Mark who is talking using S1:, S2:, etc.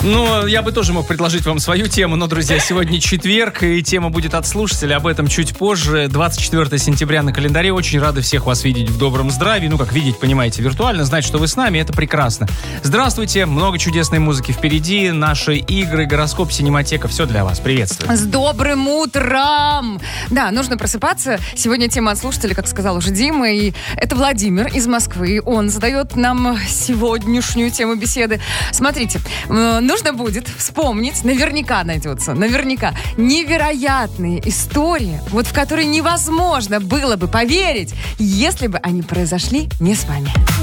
S1: Ну, я бы тоже мог предложить вам свою тему, но, друзья, сегодня четверг, и тема будет от слушателя, об этом чуть позже. 24 сентября на календаре. Очень рады всех вас видеть в добром здравии. Ну, как видеть, понимаете, виртуально, знать, что вы с нами, это прекрасно. Здравствуйте, много чудесной музыки впереди, наши игры, гороскоп, синематека, все для вас. Приветствую.
S2: С добрым утром! Да, нужно просыпаться. Сегодня тема от слушателя, как сказал уже Дима, и это Владимир из Москвы. Он задает нам сегодняшнюю тему беседы. Смотрите, нужно будет вспомнить, наверняка найдется, невероятные истории, вот в которые невозможно было бы поверить, если бы они произошли не с вами.